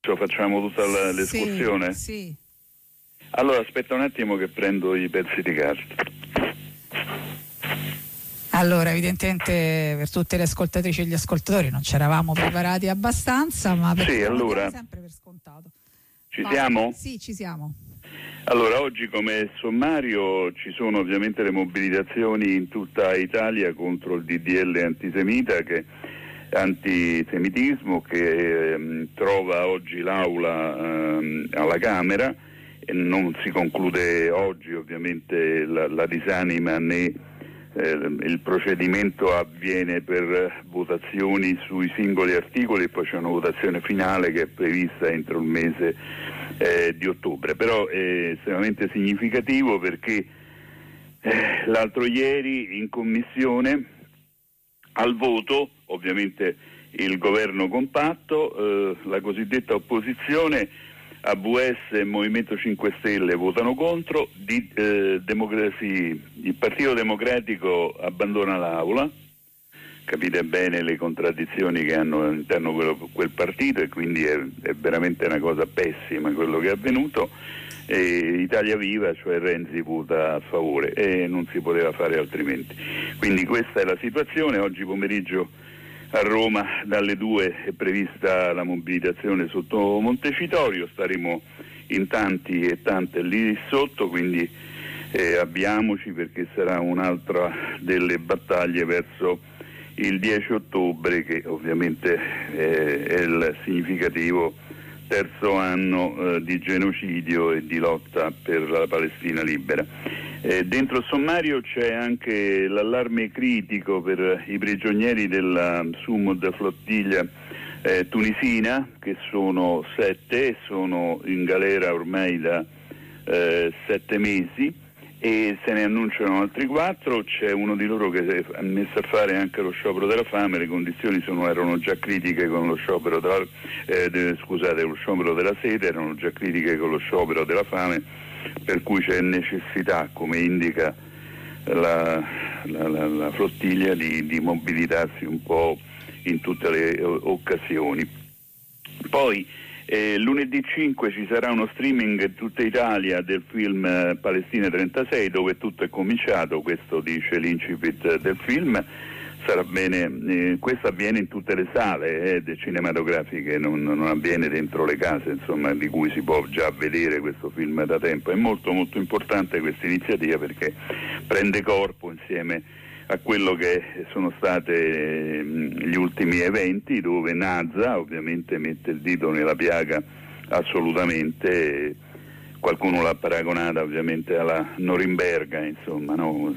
Facciamo tutta l'escursione? Sì. Allora aspetta un attimo che prendo i pezzi di carta. Allora, evidentemente per tutte le ascoltatrici e gli ascoltatori non ci eravamo preparati abbastanza, ma perché allora, sempre per scontato. Ci siamo? Sì, ci siamo. Allora, oggi come sommario ci sono ovviamente le mobilitazioni in tutta Italia contro il DDL antisemitismo che trova oggi l'Aula alla Camera, e non si conclude oggi ovviamente la disanima né il procedimento avviene per votazioni sui singoli articoli e poi c'è una votazione finale che è prevista entro il mese di ottobre, però è estremamente significativo perché l'altro ieri in commissione al voto, ovviamente il governo compatto, la cosiddetta opposizione, AVS e Movimento 5 Stelle votano contro, il Partito Democratico abbandona l'Aula, capite bene le contraddizioni che hanno all'interno quel partito, e quindi è veramente una cosa pessima quello che è avvenuto. Italia Viva, cioè Renzi, vota a favore e non si poteva fare altrimenti. Quindi questa è la situazione. Oggi pomeriggio a Roma dalle 2 è prevista la mobilitazione sotto Montecitorio, staremo in tanti e tante lì sotto, quindi abbiamoci, perché sarà un'altra delle battaglie verso il 10 ottobre, che ovviamente è il significativo terzo anno di genocidio e di lotta per la Palestina libera. Dentro il sommario c'è anche l'allarme critico per i prigionieri della Sumud flottiglia tunisina, che sono 7, sono in galera ormai da 7 mesi e se ne annunciano altri 4. C'è uno di loro che si è messo a fare anche lo sciopero della fame. Le condizioni erano già critiche con lo sciopero lo sciopero della sete, erano già critiche con lo sciopero della fame, per cui c'è necessità, come indica la flottiglia, di mobilitarsi un po' in tutte le occasioni. Poi lunedì 5 ci sarà uno streaming in tutta Italia del film Palestina 36, dove tutto è cominciato, questo dice l'incipit del film. Sarà bene, questo avviene in tutte le sale cinematografiche, non avviene dentro le case, insomma, di cui si può già vedere questo film da tempo. È molto molto importante questa iniziativa perché prende corpo insieme a quello che sono state gli ultimi eventi, dove Nazza ovviamente mette il dito nella piaga assolutamente. Qualcuno l'ha paragonata ovviamente alla Norimberga, insomma, no?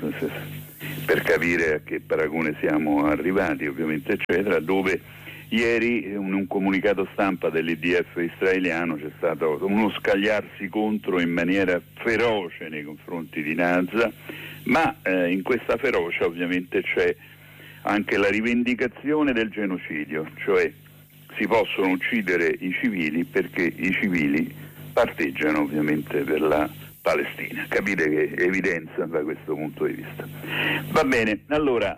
Per capire a che paragone siamo arrivati, ovviamente, eccetera, dove ieri in un comunicato stampa dell'IDF israeliano c'è stato uno scagliarsi contro in maniera feroce nei confronti di Nazza, ma in questa ferocia ovviamente c'è anche la rivendicazione del genocidio, cioè si possono uccidere i civili perché i civili parteggiano ovviamente per la Palestina. Capite che evidenza da questo punto di vista. Va bene, allora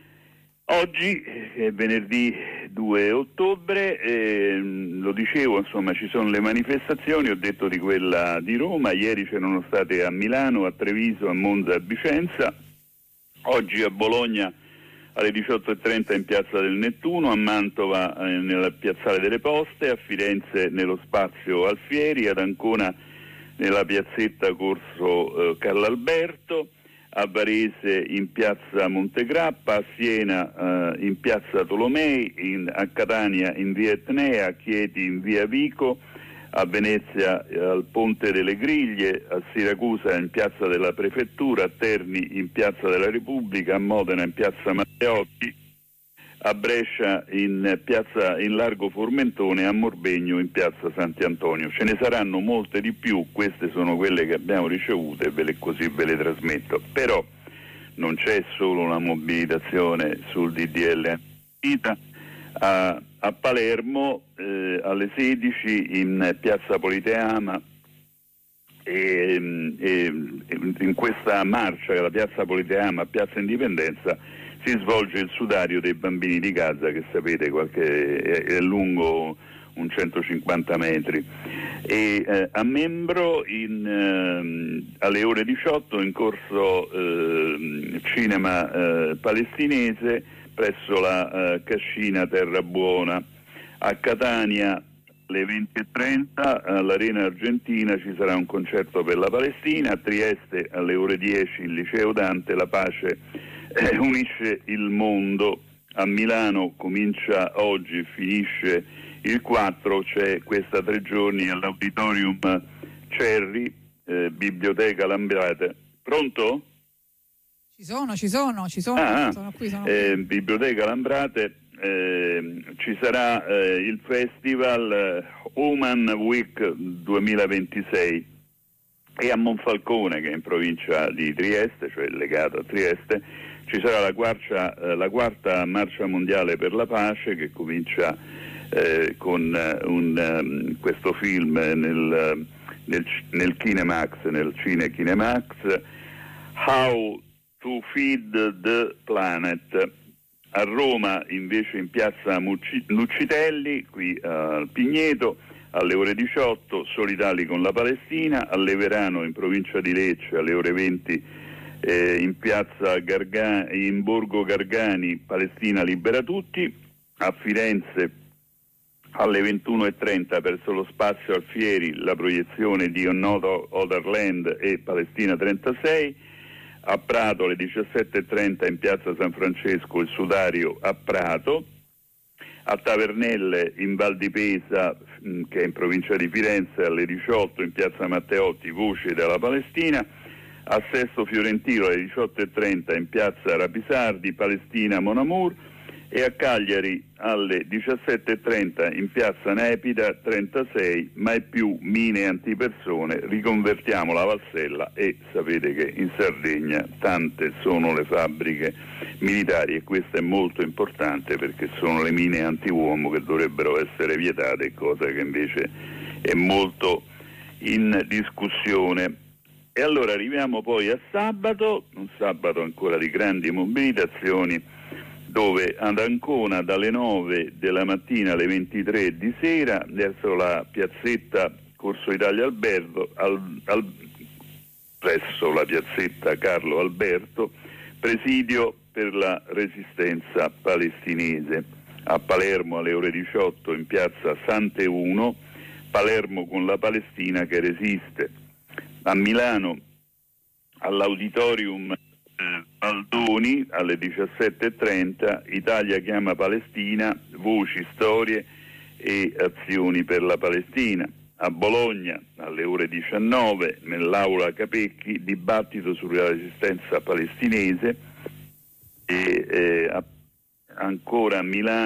oggi è venerdì 2 ottobre, lo dicevo, insomma, ci sono le manifestazioni, ho detto di quella di Roma, ieri c'erano state a Milano, a Treviso, a Monza, a Vicenza, oggi a Bologna alle 18:30 in Piazza del Nettuno, a Mantova nel Piazzale delle Poste, a Firenze nello Spazio Alfieri, ad Ancona nella piazzetta Corso Carlo Alberto, a Varese in Piazza Montegrappa, a Siena in Piazza Tolomei, a Catania in Via Etnea, a Chieti in Via Vico, a Venezia al Ponte delle Griglie, a Siracusa in Piazza della Prefettura, a Terni in Piazza della Repubblica, a Modena in Piazza Matteotti, a Brescia in Largo Formentone, a Morbegno in Piazza Sant'Antonio. Ce ne saranno molte di più, queste sono quelle che abbiamo ricevute e così ve le trasmetto. Però non c'è solo una mobilitazione sul DDL vita. A Palermo alle 16 in Piazza Politeama, e in questa marcia, la Piazza Politeama, Piazza Indipendenza, si svolge il sudario dei bambini di Gaza, che sapete è lungo un 150 metri. E a Membro alle ore 18 in corso cinema palestinese presso la Cascina Terra Buona. A Catania alle 20:30 all'Arena Argentina ci sarà un concerto per la Palestina. A Trieste alle ore 10 il Liceo Dante, La pace unisce il mondo. A Milano comincia oggi e finisce il 4, c'è questa 3 giorni all'Auditorium Cerri, Biblioteca Lambrate. Pronto? Ci sono. Sono qui. Biblioteca Lambrate, ci sarà il festival Human Week 2026, e a Monfalcone, che è in provincia di Trieste, cioè legato a Trieste, ci sarà la quarta marcia mondiale per la pace, che comincia con questo film nel Kinemax, nel Cine Kinemax, How to Feed the Planet. A Roma invece in piazza Nuccitelli, qui a Pigneto, alle ore 18, Solidali con la Palestina. A Leverano in provincia di Lecce alle ore 20 in piazza in Borgo Gargani, Palestina libera tutti. A Firenze alle 21:30 verso lo Spazio Alfieri la proiezione di Another Other Land e Palestina 36. A Prato alle 17:30 in piazza San Francesco il Sudario a Prato. A Tavernelle in Val di Pesa, che è in provincia di Firenze, alle 18 in piazza Matteotti Voce della Palestina. A Sesto Fiorentino alle 18:30 in piazza Rapisardi Palestina Mon Amour. E a Cagliari alle 17:30 in piazza Nepida 36 mai più mine antipersone, riconvertiamo la Valsella. E sapete che in Sardegna tante sono le fabbriche militari, e questo è molto importante perché sono le mine antiuomo che dovrebbero essere vietate, cosa che invece è molto in discussione. E allora arriviamo poi a sabato, un sabato ancora di grandi mobilitazioni, dove ad Ancona dalle 9 della mattina alle 23 di sera verso la piazzetta Corso Italia Alberto, presso la piazzetta Carlo Alberto, presidio per la resistenza palestinese. A Palermo alle ore 18 in piazza Sant'Euno, Palermo con la Palestina che resiste. A Milano all'Auditorium Baldoni alle 17:30 Italia chiama Palestina, voci, storie e azioni per la Palestina. A Bologna alle ore 19 nell'aula Capecchi dibattito sulla resistenza palestinese. E ancora a Milano